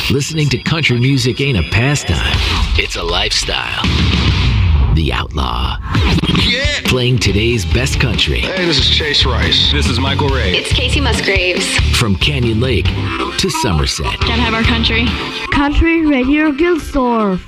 Listening to country music ain't a pastime, it's a lifestyle. The Outlaw. Yeah! Playing today's best country. Hey, this is Chase Rice. This is Michael Ray. It's Casey Musgraves. From Canyon Lake to Somerset. Gotta have our country. Country Radio Guild Store.